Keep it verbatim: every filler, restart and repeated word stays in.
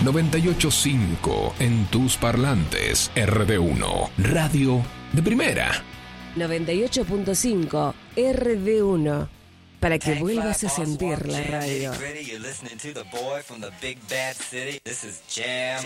noventa y ocho punto cinco en tus parlantes. R D uno, radio de primera. noventa y ocho punto cinco R D uno, para que vuelvas a sentir la radio.